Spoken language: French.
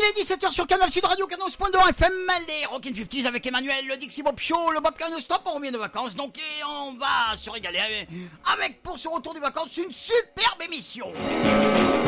est 17h sur Canal Sud Radio, Canon Point FM, les Rockin' 50s avec Emmanuel, le Dixie Bob Show, le Bob Cano Stop, on revient de vacances, donc et on va se régaler avec, pour ce retour des vacances, une superbe émission.